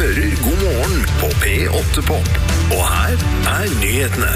hører God morgen på P8 Pop. Og her nyhetene.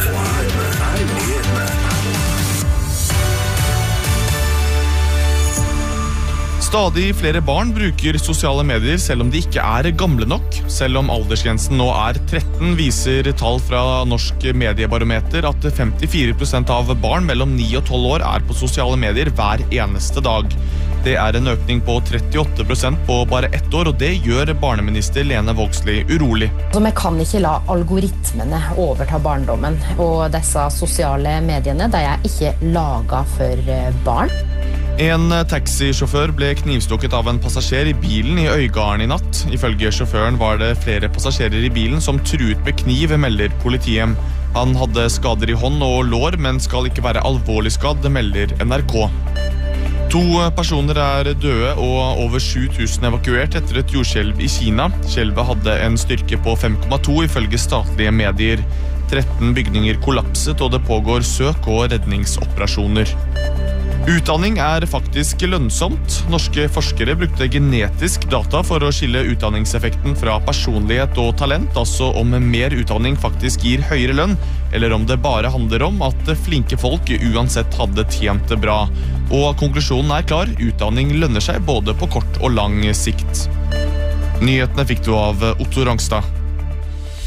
Stadig flere barn bruker sosiale medier selv om de ikke er gamle nok. Selv om aldersgrensen nå er 13, viser tall fra Norsk Mediebarometer at 54% av barn mellom 9 og 12 år er på sosiale medier hver eneste dag. Det er en økning på 38% på bare ett år, og det gjør barneminister Lene Vågslid urolig. Vi kan ikke la algoritmene overta barndommen, og disse sosiale mediene de er ikke laget for barn. En taxisjåfør ble knivstukket av en passasjer i bilen i Øygarden i natt. Ifølge sjåføren var det flere passasjerer i bilen som truet med kniv, melder politiet. Han hadde skader i hånd og lår, men skal ikke være alvorlig skadd, melder NRK. 2 personer er døde og over 7000 evakuert etter et jordskjelv i Kina. Skjelvet hadde en styrke på 5,2 ifølge statlige medier. 13 bygninger kollapset, og det pågår søk- og redningsoperasjoner. Utdanning er faktisk lønnsomt. Norske forskere brukte genetisk data for å skille utdanningseffekten fra personlighet og talent, altså om mer utdanning faktisk gir høyere lønn, eller om det bare handler om at flinke folk uansett hadde tjent det bra. Og konklusjonen er klar, utdanning lønner seg både på kort og lang sikt. Nyhetene fikk du av Otto Rangstad.